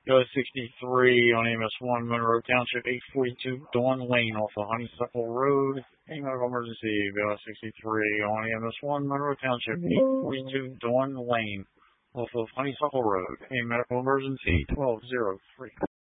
US 63 on EMS 1, Monroe Township, 842 Dawn Lane off of Honeysuckle Road. A medical emergency, US 63 on EMS 1, Monroe Township, 842 Dawn Lane off of Honeysuckle Road. A medical emergency, 1203.